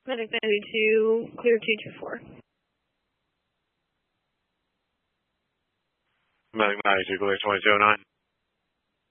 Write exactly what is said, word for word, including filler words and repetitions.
Medic ninety-two, clear two two four. Medic ninety-two, clear twenty-two oh nine.